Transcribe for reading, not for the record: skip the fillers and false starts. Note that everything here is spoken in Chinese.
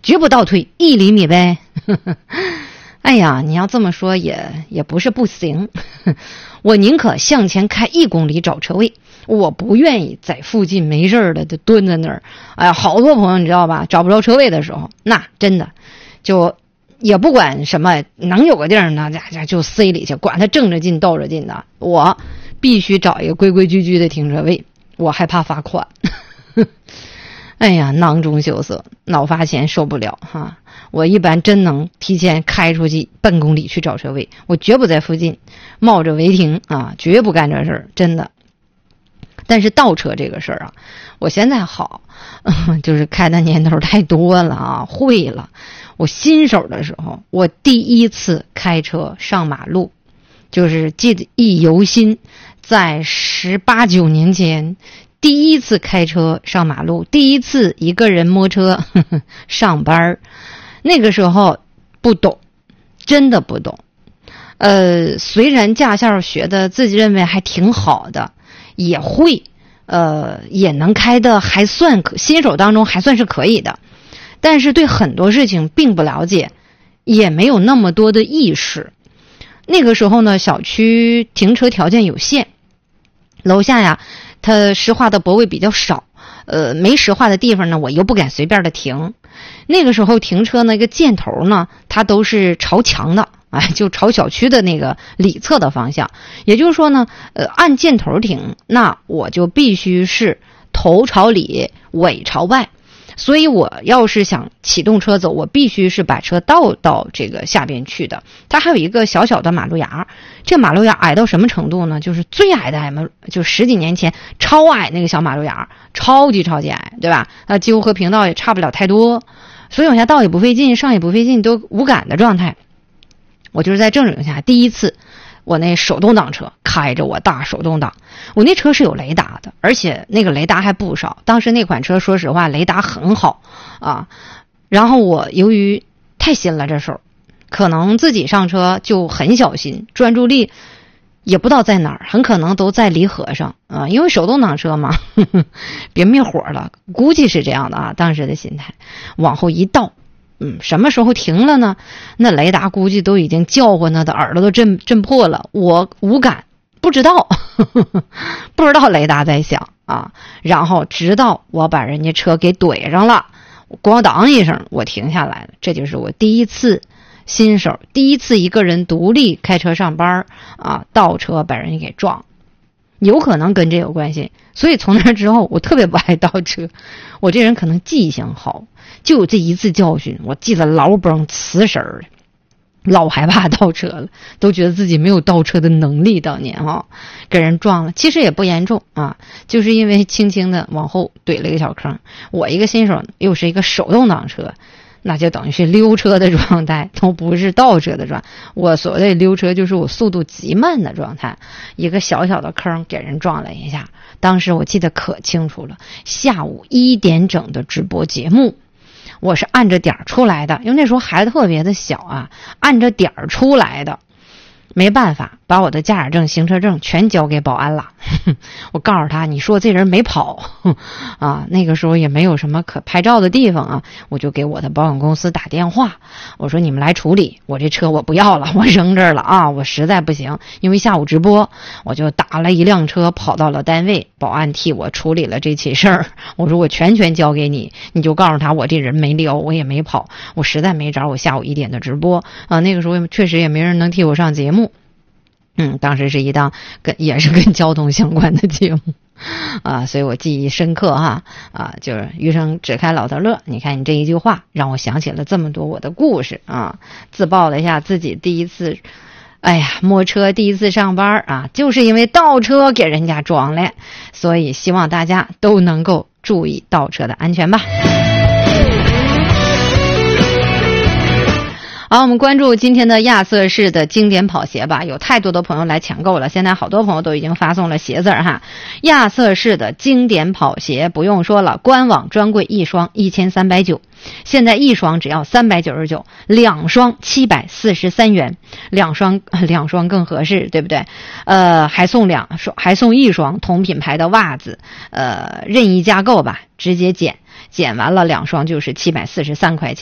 绝不倒退1厘米呗。哎呀，你要这么说也不是不行，我宁可向前开1公里找车位，我不愿意在附近没事的就蹲在那儿。哎呀，好多朋友你知道吧，找不着车位的时候，那真的就也不管什么，能有个地儿呢就塞里去，管他正着进倒着进的，我必须找一个规规矩矩的停车位，我害怕罚款。哎呀，囊中羞涩，脑罚钱受不了哈！我一般真能提前开出去半公里去找车位，我绝不在附近冒着违停啊，绝不干这事儿，真的。但是倒车这个事儿啊，我现在好，就是开的年头太多了啊，会了。我新手的时候，我第一次开车上马路，就是记忆犹新，在18、19年前。第一次开车上马路，第一次一个人摸车上班，那个时候不懂，真的不懂。虽然驾校学的自己认为还挺好的，也会，也能开的还算新手当中还算是可以的，但是对很多事情并不了解，也没有那么多的意识。那个时候呢，小区停车条件有限，楼下呀。它石化的泊位比较少，没石化的地方呢，我又不敢随便的停。那个时候停车那个箭头呢，它都是朝墙的，哎，就朝小区的那个里侧的方向。也就是说呢，按箭头停，那我就必须是头朝里，尾朝外。所以我要是想启动车走，我必须是把车倒到这个下边去的。它还有一个小小的马路牙，这马路牙矮到什么程度呢？就是最矮的就10几年前超矮那个小马路牙，超级矮，对吧？几乎和平道也差不了太多，所以往下倒也不费劲，上也不费劲，都无感的状态。我就是在正准下第一次。我那手动挡车开着我大手动挡，我那车是有雷达的，而且那个雷达还不少。当时那款车说实话雷达很好啊。然后我由于太新了这手，可能自己上车就很小心，专注力也不知道在哪儿，很可能都在离合上啊，因为手动挡车嘛，别灭火了，估计是这样的啊，当时的心态。往后一倒。什么时候停了呢？那雷达估计都已经叫唤他的耳朵都震破了，我无感，不知道不知道雷达在响啊。然后直到我把人家车给怼上了，咣当一声我停下来了。这就是我第一次新手，第一次一个人独立开车上班啊，倒车把人家给撞，有可能跟这有关系。所以从那之后我特别不爱倒车，我这人可能记性好，就有这一次教训，我记得老绷瓷实儿，老害怕倒车了，都觉得自己没有倒车的能力。当年跟人撞了，其实也不严重啊，就是因为轻轻的往后怼了一个小坑。我一个新手又是一个手动挡车，那就等于是溜车的状态，都不是倒车的状态。我所谓溜车就是我速度极慢的状态，一个小小的坑给人撞了一下。当时我记得可清楚了，下午1点整的直播节目，我是按着点儿出来的，因为那时候孩子特别的小啊，按着点儿出来的。没办法，把我的驾驶证、行车证全交给保安了。我告诉他，你说这人没跑啊，那个时候也没有什么可拍照的地方啊，我就给我的保险公司打电话，我说你们来处理，我这车我不要了，我扔这儿了啊，我实在不行，因为下午直播，我就打了一辆车跑到了单位，保安替我处理了这起事儿。我说我全交给你，你就告诉他我这人没撩，我也没跑，我实在没招，我下午1点的直播啊，那个时候确实也没人能替我上节目。当时是一档也是跟交通相关的节目啊，所以我记忆深刻哈啊，就是余生只开老头乐。你看你这一句话让我想起了这么多我的故事啊，自曝了一下自己第一次，哎呀，摸车第一次上班啊，就是因为倒车给人家撞了，所以希望大家都能够注意倒车的安全吧。好，我们关注今天的亚瑟士的经典跑鞋吧，有太多的朋友来抢购了，现在好多朋友都已经发送了鞋字哈。亚瑟士的经典跑鞋不用说了，官网专柜一双1390，现在一双只要399，两双743元，两双更合适，对不对？还送一双同品牌的袜子，任意加购吧，直接减完了两双就是743块钱。